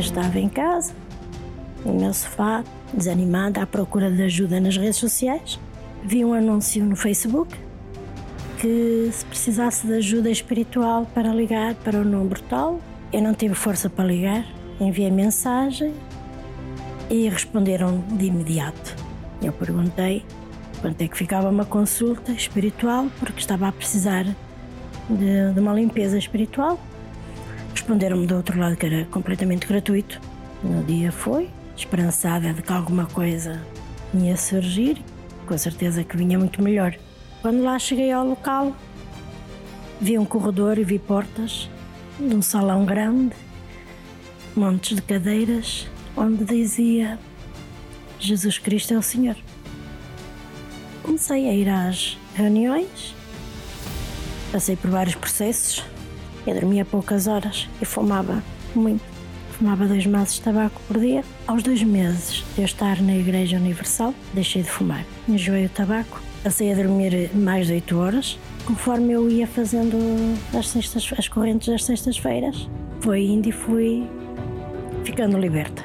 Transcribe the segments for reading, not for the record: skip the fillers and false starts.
estava em casa, no meu sofá, desanimada, à procura de ajuda nas redes sociais. Vi um anúncio no Facebook que se precisasse de ajuda espiritual para ligar para o número tal. Eu não tive força para ligar, enviei mensagem e responderam de imediato. Eu perguntei quanto é que ficava uma consulta espiritual, porque estava a precisar de uma limpeza espiritual. Responderam-me do outro lado que era completamente gratuito. No dia foi, esperançada de que alguma coisa ia surgir, com certeza que vinha muito melhor. Quando lá cheguei ao local, vi um corredor e vi portas de um salão grande, montes de cadeiras, onde dizia Jesus Cristo é o Senhor. Comecei a ir às reuniões, passei por vários processos, eu dormia poucas horas e fumava muito. Fumava 2 maços de tabaco por dia. Aos 2 meses de eu estar na Igreja Universal, deixei de fumar. Enjoei o tabaco, passei a dormir mais de 8 horas. Conforme eu ia fazendo as correntes das sextas-feiras, foi indo e fui ficando liberta.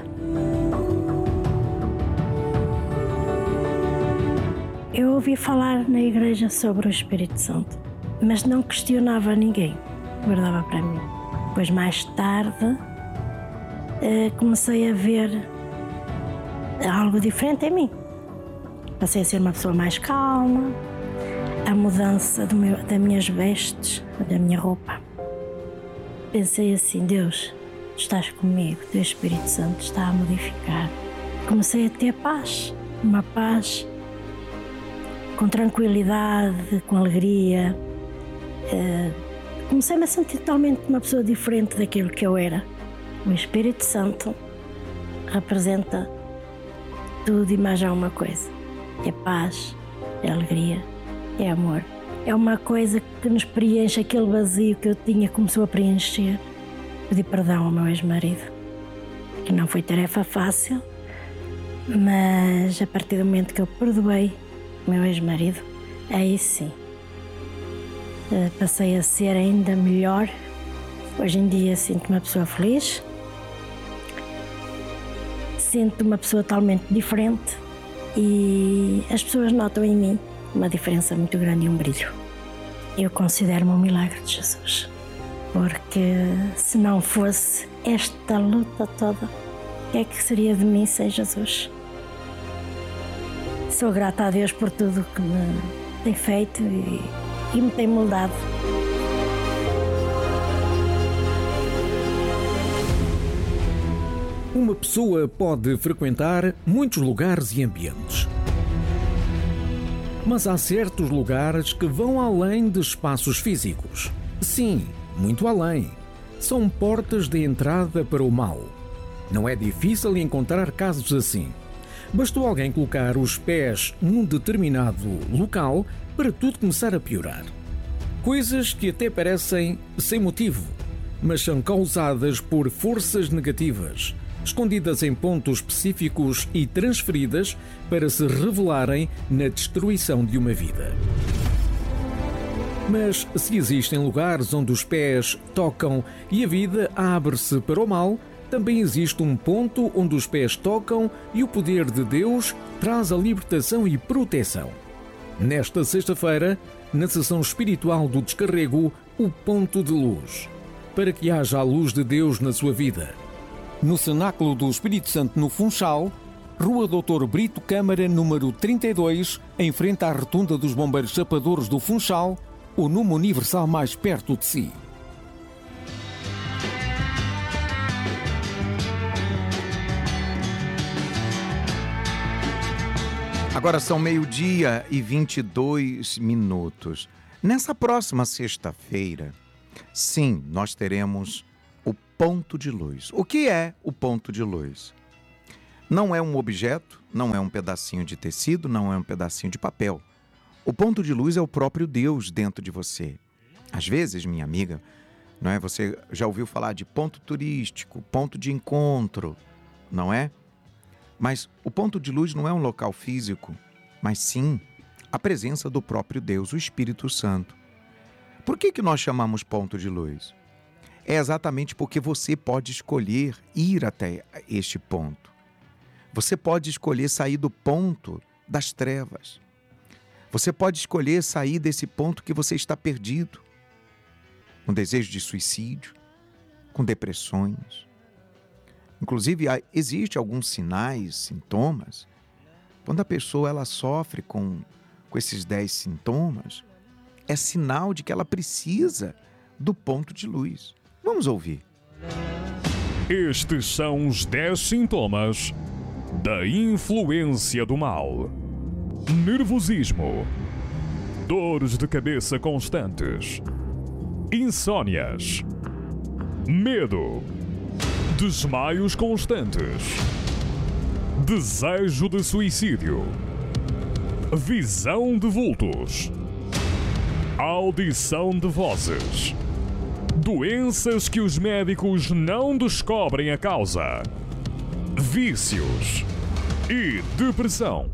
Eu ouvi falar na igreja sobre o Espírito Santo, mas não questionava ninguém, guardava para mim. Depois, mais tarde, comecei a ver algo diferente em mim. Passei a ser uma pessoa mais calma, a mudança das minhas vestes, da minha roupa. Pensei assim, Deus, estás comigo, teu Espírito Santo está a modificar. Comecei a ter paz, uma paz com tranquilidade, com alegria. Comecei-me a sentir totalmente uma pessoa diferente daquilo que eu era. O Espírito Santo representa tudo e mais alguma coisa. É paz, é alegria, é amor. É uma coisa que nos preenche, aquele vazio que eu tinha começou a preencher. Pedi perdão ao meu ex-marido, que não foi tarefa fácil, mas a partir do momento que eu perdoei o meu ex-marido, aí sim, passei a ser ainda melhor. Hoje em dia sinto-me uma pessoa feliz, sinto-me uma pessoa totalmente diferente e as pessoas notam em mim uma diferença muito grande e um brilho. Eu considero-me um milagre de Jesus, porque se não fosse esta luta toda, o que é que seria de mim sem Jesus? Sou grata a Deus por tudo que me tem feito e me tem moldado. Uma pessoa pode frequentar muitos lugares e ambientes. Mas há certos lugares que vão além de espaços físicos. Sim, muito além. São portas de entrada para o mal. Não é difícil encontrar casos assim. Bastou alguém colocar os pés num determinado local para tudo começar a piorar. Coisas que até parecem sem motivo, mas são causadas por forças negativas, escondidas em pontos específicos e transferidas para se revelarem na destruição de uma vida. Mas se existem lugares onde os pés tocam e a vida abre-se para o mal, também existe um ponto onde os pés tocam e o poder de Deus traz a libertação e proteção. Nesta sexta-feira, na sessão espiritual do Descarrego, o Ponto de Luz, para que haja a luz de Deus na sua vida. No Cenáculo do Espírito Santo, no Funchal, Rua Doutor Brito Câmara, número 32, em frente à Rotunda dos Bombeiros Chapadores do Funchal, o número universal mais perto de si. Agora são 12:22. Nessa próxima sexta-feira, sim, nós teremos o ponto de luz. O que é o ponto de luz? Não é um objeto, não é um pedacinho de tecido, não é um pedacinho de papel. O ponto de luz é o próprio Deus dentro de você. Às vezes, minha amiga, não é? Você já ouviu falar de ponto turístico, ponto de encontro, não é? Mas o ponto de luz não é um local físico, mas sim a presença do próprio Deus, o Espírito Santo. Por que nós chamamos ponto de luz? é exatamente porque você pode escolher ir até este ponto. Você pode escolher sair do ponto das trevas. Você pode escolher sair desse ponto que você está perdido, com desejo de suicídio, com depressões. Inclusive, existem alguns sinais, sintomas. Quando a pessoa ela sofre com esses 10 sintomas, é sinal de que ela precisa do ponto de luz. Vamos ouvir. Estes são os 10 sintomas da influência do mal: nervosismo, dores de cabeça constantes, insônias, medo, desmaios constantes, desejo de suicídio, visão de vultos, audição de vozes, doenças que os médicos não descobrem a causa, vícios e depressão.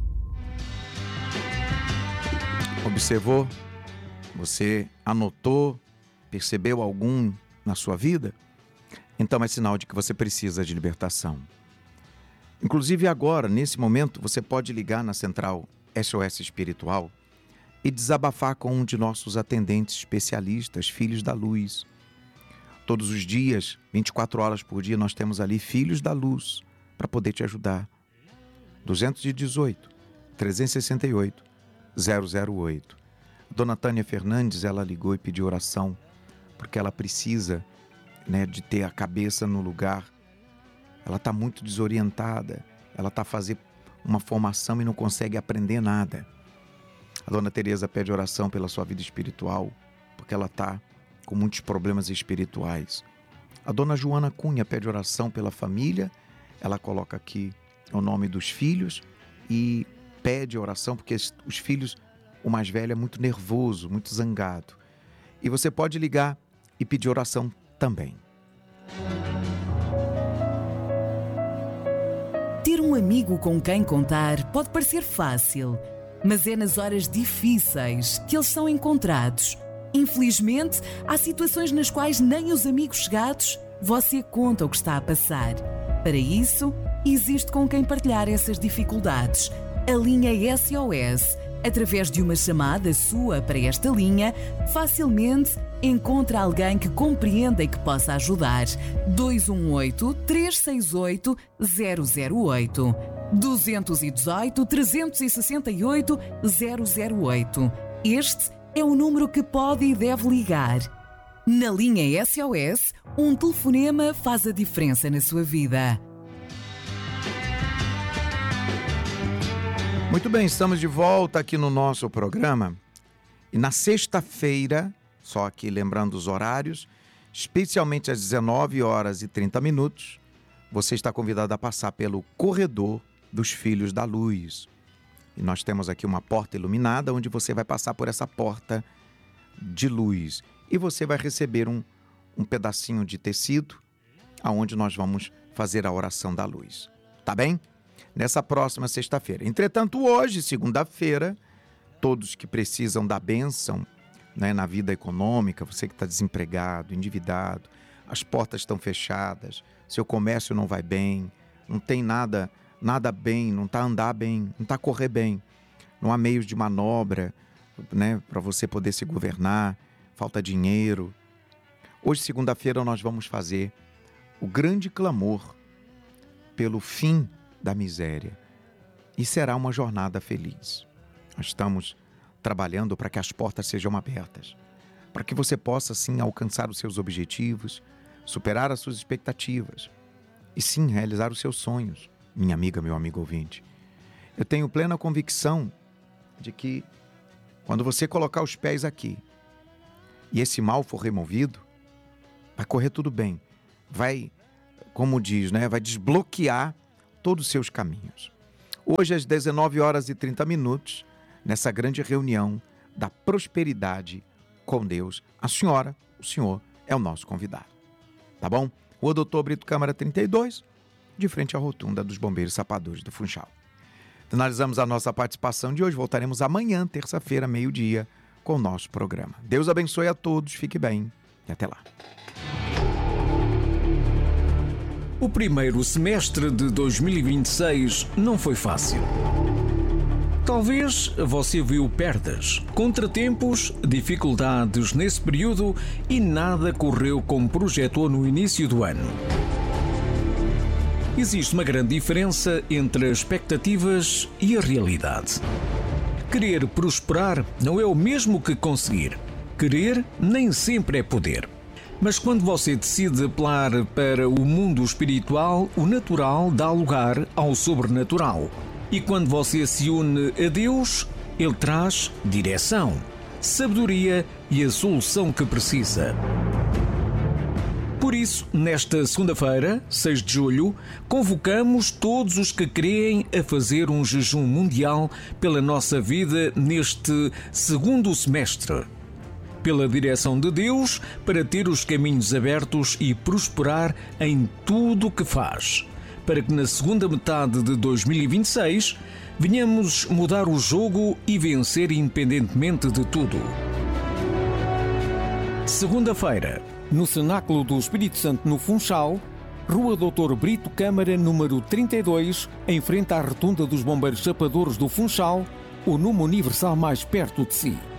Observou? Você anotou? Percebeu algum na sua vida? Então é sinal de que você precisa de libertação. Inclusive agora, nesse momento, você pode ligar na central SOS Espiritual e desabafar com um de nossos atendentes especialistas, Filhos da Luz. Todos os dias, 24 horas por dia, nós temos ali Filhos da Luz para poder te ajudar. 218 368 008. Dona Tânia Fernandes, ela ligou e pediu oração porque ela precisa, de ter a cabeça no lugar. Ela está muito desorientada, ela está fazendo uma formação e não consegue aprender nada. A Dona Teresa pede oração pela sua vida espiritual, porque ela está com muitos problemas espirituais. A Dona Joana Cunha pede oração pela família, ela coloca aqui o nome dos filhos e pede oração porque os filhos, o mais velho é muito nervoso, muito zangado. E você pode ligar e pedir oração também. Ter um amigo com quem contar pode parecer fácil, mas é nas horas difíceis que eles são encontrados. Infelizmente, há situações nas quais nem os amigos chegados você conta o que está a passar. Para isso, existe com quem partilhar essas dificuldades. A linha SOS, através de uma chamada sua para esta linha, facilmente encontra alguém que compreenda e que possa ajudar. 218-368-008. 218-368-008. Este é o número que pode e deve ligar. Na linha SOS, um telefonema faz a diferença na sua vida. Muito bem, estamos de volta aqui no nosso programa. E na sexta-feira, só aqui lembrando os horários, especialmente às 19h30, você está convidado a passar pelo corredor dos Filhos da Luz. E nós temos aqui uma porta iluminada, onde você vai passar por essa porta de luz. E você vai receber um pedacinho de tecido, aonde nós vamos fazer a oração da luz. Tá bem? Nessa próxima sexta-feira. Entretanto, hoje, segunda-feira, todos que precisam da bênção, na vida econômica, você que está desempregado, endividado, as portas estão fechadas, seu comércio não vai bem, não tem nada bem, não está a andar bem, não está a correr bem, não há meios de manobra, para você poder se governar, falta dinheiro. Hoje, segunda-feira, nós vamos fazer o grande clamor pelo fim da miséria. E será uma jornada feliz. Nós estamos trabalhando para que as portas sejam abertas, para que você possa, sim, alcançar os seus objetivos, superar as suas expectativas e, sim, realizar os seus sonhos. Minha amiga, meu amigo ouvinte, eu tenho plena convicção de que quando você colocar os pés aqui e esse mal for removido, vai correr tudo bem. Vai, como diz, vai desbloquear todos os seus caminhos. Hoje, às 19h30, nessa grande reunião da prosperidade com Deus, a senhora, o senhor, é o nosso convidado. Tá bom? O Dr. Brito Câmara 32, de frente à rotunda dos Bombeiros Sapadores do Funchal. Finalizamos a nossa participação de hoje. Voltaremos amanhã, terça-feira, meio-dia, com o nosso programa. Deus abençoe a todos, fique bem e até lá. O primeiro semestre de 2026 não foi fácil. Talvez você viu perdas, contratempos, dificuldades nesse período e nada correu como projetou no início do ano. Existe uma grande diferença entre as expectativas e a realidade. Querer prosperar não é o mesmo que conseguir. Querer nem sempre é poder. Mas quando você decide apelar para o mundo espiritual, o natural dá lugar ao sobrenatural. E quando você se une a Deus, Ele traz direção, sabedoria e a solução que precisa. Por isso, nesta segunda-feira, 6 de julho, convocamos todos os que creem a fazer um jejum mundial pela nossa vida neste segundo semestre. Pela direção de Deus, para ter os caminhos abertos e prosperar em tudo o que faz. Para que na segunda metade de 2026 venhamos mudar o jogo e vencer independentemente de tudo. Segunda-feira, no Cenáculo do Espírito Santo no Funchal, Rua Doutor Brito Câmara, número 32, em frente à Rotunda dos Bombeiros Chapadores do Funchal, o número universal mais perto de si.